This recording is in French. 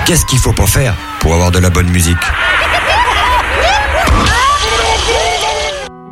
Qu'est-ce qu'il faut pas faire pour avoir de la bonne musique?